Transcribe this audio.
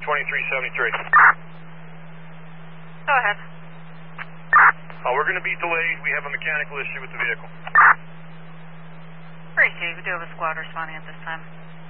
2373. Go ahead. We're going to be delayed. We have a mechanical issue with the vehicle. Appreciate it. We do have a squad responding at this time.